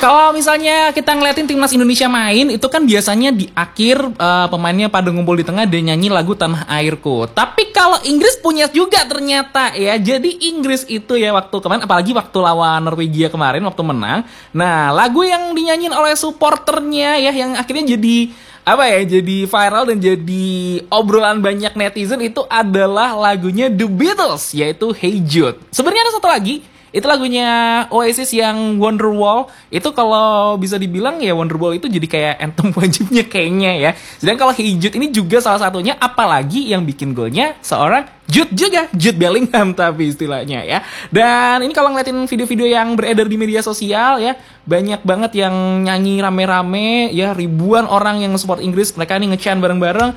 Kalau misalnya kita ngeliatin timnas Indonesia main, itu kan biasanya di akhir pemainnya pada ngumpul di tengah dan nyanyi lagu Tanah Airku. Tapi kalau Inggris punya juga ternyata ya. Jadi Inggris itu ya waktu kemarin, apalagi waktu lawan Norwegia kemarin waktu menang. Nah, lagu yang dinyanyiin oleh supporternya ya, yang akhirnya jadi jadi viral dan jadi obrolan banyak netizen, itu adalah lagunya The Beatles, yaitu Hey Jude. Sebenarnya ada satu lagi, itu lagunya Oasis yang Wonderwall. Itu kalau bisa dibilang ya Wonderwall itu jadi kayak anthem wajibnya kayaknya ya. Sedangkan kalau Hey Jude ini juga salah satunya, apalagi yang bikin golnya seorang Jude juga, Jude Bellingham tapi istilahnya ya. Dan ini kalau ngeliatin video-video yang beredar di media sosial ya, banyak banget yang nyanyi rame-rame ya, ribuan orang yang support Inggris, mereka nih nge-chant bareng-bareng.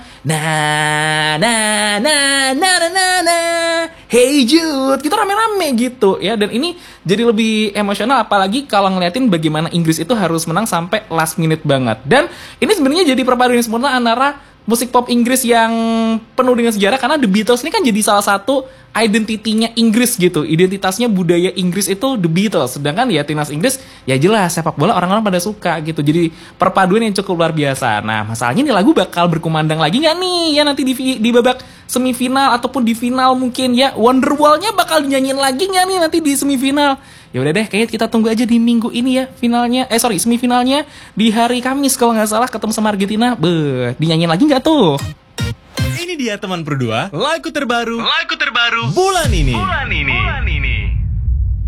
Hey Jude, gitu rame-rame gitu ya. Dan ini jadi lebih emosional, apalagi kalau ngeliatin bagaimana Inggris itu harus menang sampai last minute banget. Dan ini sebenarnya jadi perpaduan sempurna antara musik pop Inggris yang penuh dengan sejarah, karena The Beatles ini kan jadi salah satu identitinya Inggris gitu. Identitasnya budaya Inggris itu The Beatles. Sedangkan ya timnas Inggris ya jelas sepak bola orang-orang pada suka gitu. Jadi perpaduan yang cukup luar biasa. Nah, masalahnya nih lagu bakal berkumandang lagi nggak nih ya nanti di babak semifinal ataupun di final mungkin ya. Wonderwall-nya bakal dinyanyiin lagi nggak nih nanti di semifinal? Ya udah deh, kayaknya kita tunggu aja di minggu ini ya finalnya. Semifinalnya di hari Kamis kalau nggak salah ketemu sama Argentina. Dinyanyiin lagi nggak tuh? Ini dia teman berdua, lagu terbaru bulan ini.